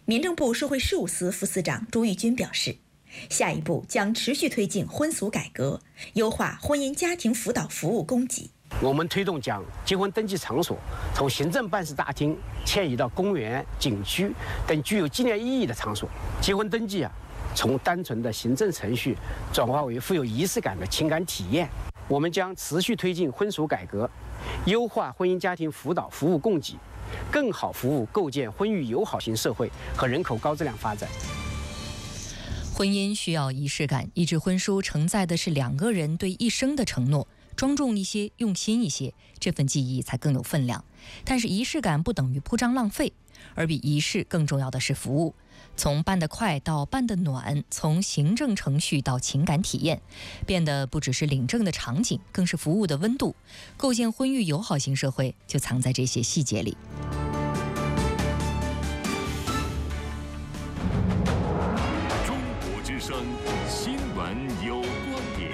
民政部社会事务司副司长朱玉军表示，下一步将持续推进婚俗改革，优化婚姻家庭辅导服务供给。 我们推动将结婚登记场所从行政办事大厅迁移到公园、景区等具有纪念意义的场所。结婚登记从单纯的行政程序转化为富有仪式感的情感体验。我们将持续推进婚俗改革，优化婚姻家庭辅导服务供给，更好服务构建婚育友好型社会和人口高质量发展。 婚姻需要仪式感，一纸婚书承载的是两个人对一生的承诺，庄重一些，用心一些，这份记忆才更有分量。但是仪式感不等于铺张浪费，而比仪式更重要的是服务。从办得快到办得暖，从行政程序到情感体验，变得不只是领证的场景，更是服务的温度。构建婚育友好型社会，就藏在这些细节里。 中国之声新闻有观点。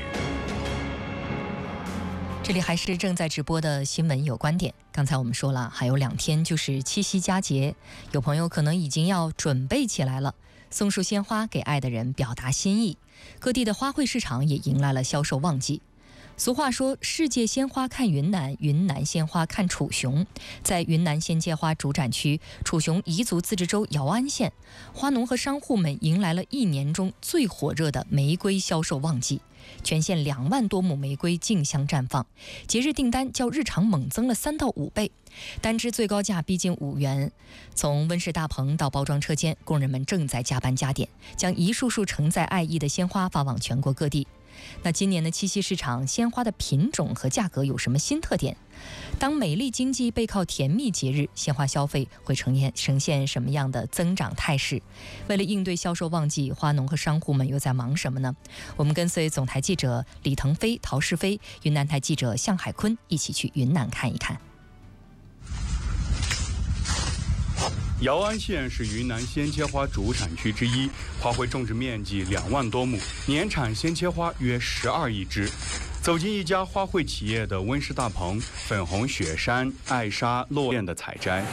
这里还是正在直播的新闻有观点。刚才我们说了，还有2天就是七夕佳节，有朋友可能已经要准备起来了，送束鲜花给爱的人表达心意。各地的花卉市场也迎来了销售旺季。俗话说，世界鲜花看云南，云南鲜花看楚雄。在云南鲜切花主展区楚雄彝族自治州瑶安县，花农和商户们迎来了1年中最火热的玫瑰销售旺季。全县2万多亩玫瑰竞相绽放，节日订单较日常猛增了3到5倍，单支最高价逼近5元。从温室大棚到包装车间，工人们正在加班加点，将一束束承载爱意的鲜花发往全国各地。那今年的七夕市场，鲜花的品种和价格有什么新特点？当美丽经济背靠甜蜜节日，鲜花消费会呈现什么样的增长态势？为了应对销售旺季，花农和商户们又在忙什么呢？我们跟随总台记者李腾飞、陶世飞，云南台记者向海坤一起去云南看一看。 瑶安县是云南鲜切花主产区之一，花卉种植面积2万多亩，年产鲜切花约12亿只。走进一家花卉企业的温室大棚，粉红雪山、艾莎、落雁的采摘。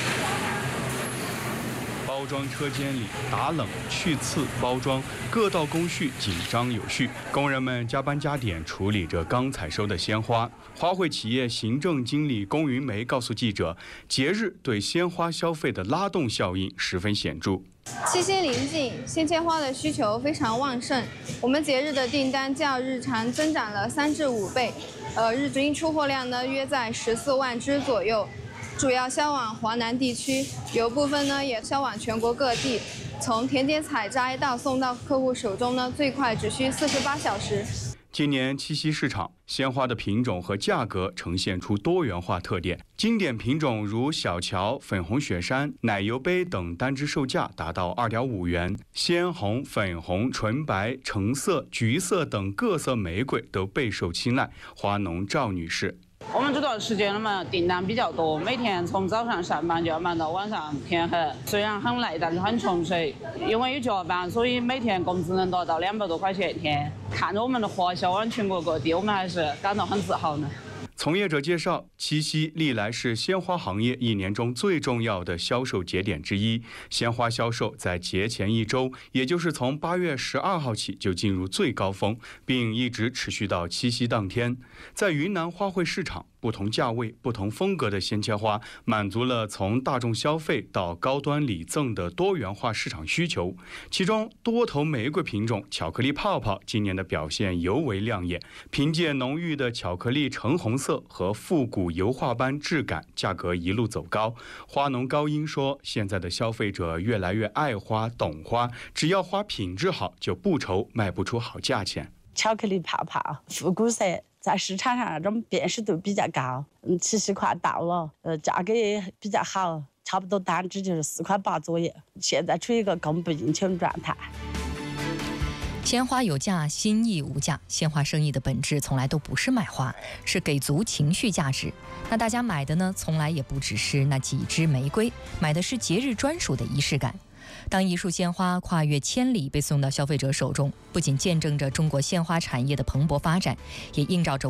包装车间里打冷、去刺、包装各道工序紧张有序，工人们加班加点处理着刚采收的鲜花。花卉企业行政经理龚云梅告诉记者，节日对鲜花消费的拉动效应十分显著。 七夕临近，鲜切花的需求非常旺盛，我们节日的订单较日常增长了3至5倍，日均出货量呢约在14万只左右。主要销往华南地区，有部分呢也销往全国各地。从田间采摘到送到客户手中呢，最快只需48小时。 今年七夕市场，鲜花的品种和价格呈现出多元化特点。经典品种如小乔、粉红雪山、奶油杯等单支售价达到2.5元，鲜红、粉红、纯白、橙色、橘色等各色玫瑰都备受青睐。花农赵女士。 我们这段时间嘛，订单比较多，每天从早上上班就要忙到晚上天黑。虽然很累，但是很充实，因为有加班，所以每天工资能达到200多块钱一天。看着我们的花销往全国各地，我们还是感到很自豪呢。 从业者介绍，七夕历来是鲜花行业1年中最重要的销售节点之一。鲜花销售在节前1周，也就是从8月12号起就进入最高峰，并一直持续到七夕当天。在云南花卉市场，不同价位、不同风格的鲜切花，满足了从大众消费到高端礼赠的多元化市场需求。其中，多头玫瑰品种巧克力泡泡今年的表现尤为亮眼，凭借浓郁的巧克力橙红色和复古油画般质感，价格一路走高。花农高英说，现在的消费者越来越爱花、懂花，只要花品质好，就不愁卖不出好价钱。 巧克力泡泡、复古色在市场上那种辨识度比较高，七夕快到了，价格也比较好，差不多单支就是4块8左右，现在处于一个供不应求的状态。 鲜花有价，心意无价。鲜花生意的本质从来都不是卖花，是给足情绪价值。那大家买的呢，从来也不只是那几支玫瑰，买的是节日专属的仪式感。当一束鲜花跨越千里被送到消费者手中，不仅见证着中国鲜花产业的蓬勃发展，也映照着